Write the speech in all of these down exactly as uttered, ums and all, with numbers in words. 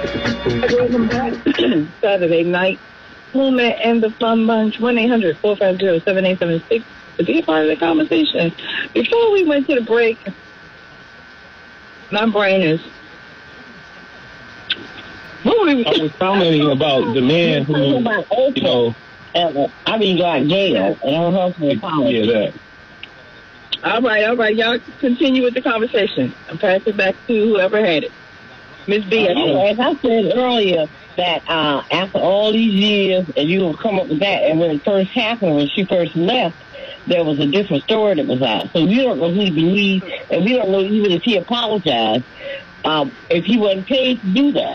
Welcome back. Saturday night. Moonman and the Fun Bunch. one eight hundred four five zero seven eight seven six to be a part of the conversation. Before we went to the break, my brain is... What were we... I was commenting about the man who, you know... Uh, I mean, like Gail, and her husband apologized. Yeah, that. All right, all right. Y'all continue with the conversation. I'll pass it back to whoever had it. Miss B. Uh, as I said earlier, that uh, after all these years, and you will come up with that, and when it first happened, when she first left, there was a different story that was out. So we don't know who to believe, and we don't know even if he apologized, um, if he wasn't paid to do that.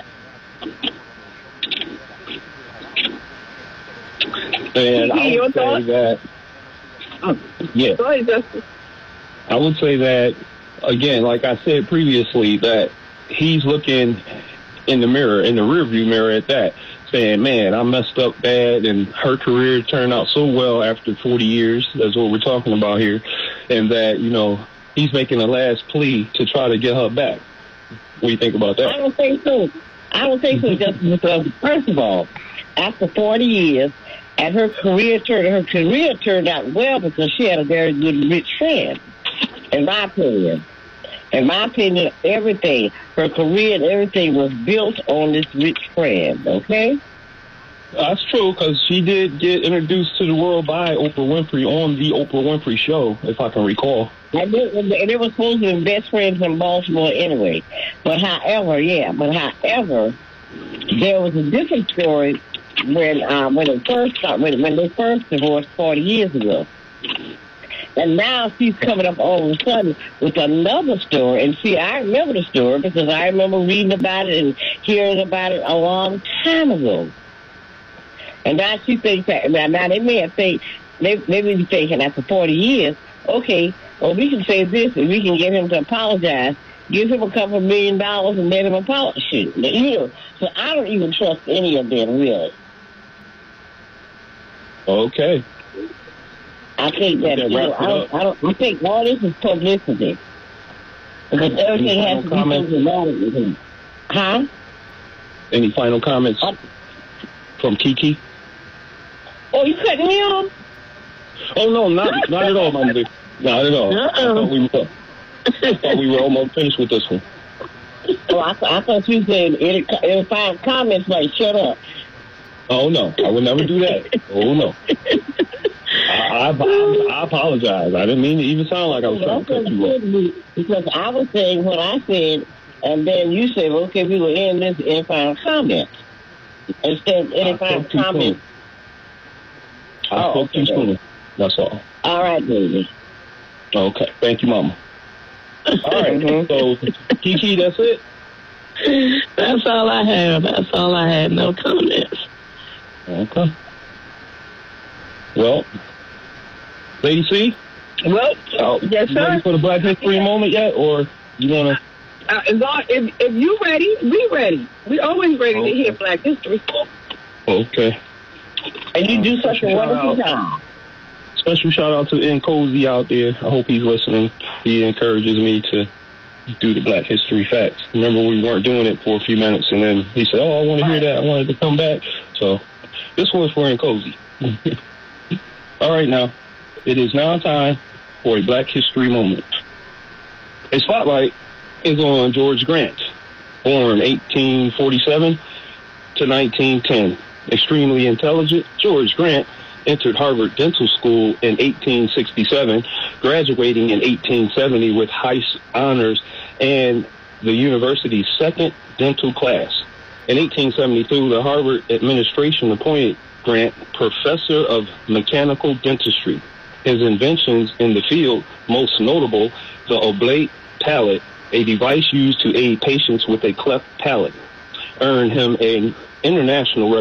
And I would say that, yeah, Go ahead, Justice. I would say that, again, like I said previously, that he's looking in the mirror, in the rearview mirror at that, saying, man, I messed up bad, and her career turned out so well after forty years. That's what we're talking about here. And that, you know, he's making a last plea to try to get her back. What do you think about that? I don't think so. I don't think so, Justice, because, first of all, after forty years, and her career turned, her career turned out well because she had a very good, rich friend, in my opinion. In my opinion, everything, her career and everything was built on this rich friend, okay? That's true, because she did get introduced to the world by Oprah Winfrey on the Oprah Winfrey Show, if I can recall. And they, and they were supposed to be best friends in Baltimore anyway. But however, yeah, but however, there was a different story when uh, when it first started, when, when they first divorced forty years ago. And now she's coming up all of a sudden with another story. And see, I remember the story because I remember reading about it and hearing about it a long time ago. And now she thinks that, now they may have think, they, they may be thinking after forty years, okay, well, we can say this and we can get him to apologize. Give him a couple of million dollars and let him apologize. You know, so I don't even trust any of them, really. Okay. I think that, you know, I don't, I don't, I think all this is publicity. Because everything has to be so dramatic with him. Huh? Any final comments uh, from Kiki? Oh, you cutting me off? Oh, no, not, not at all, Mama. Not at all. Uh-uh. I, thought we were, I thought we were almost finished with this one. Oh, I, I thought you said any, any final comments like, shut up. Oh, no, I would never do that. Oh, no. I, I, I apologize. I didn't mean to even sound like I was trying to cut you off. Because I was saying what I said, and then you said, okay, we will end this in final comments. Instead of any final comments. I oh, spoke okay. too soon. That's all. All right, baby. Okay. Thank you, Mama. All right. Mm-hmm. So, Kiki, that's it? That's all I have. That's all I had. No comments. Okay. Well, Lady C? Well, uh, yes, sir. Ready for the Black History moment yet, or you want to? Uh, as long, if, if you ready, we ready. We always ready okay. to hear Black History. Okay. And you do such a wonderful job. Special shout out to N Cozy out there. I hope he's listening. He encourages me to do the Black History facts. Remember, we weren't doing it for a few minutes, and then he said, "Oh, I want to hear that. I wanted to come back." So this one's for N Cozy. All right, now, it is now time for a Black History moment. A spotlight is on George Grant, born eighteen forty-seven to nineteen ten. Extremely intelligent, George Grant entered Harvard Dental School in eighteen sixty-seven, graduating in eighteen seventy with high honors and the university's second dental class. In eighteen seventy-two, the Harvard administration appointed Grant professor of mechanical dentistry. His inventions in the field, most notable, the oblate palate, a device used to aid patients with a cleft palate, earned him an international reputation.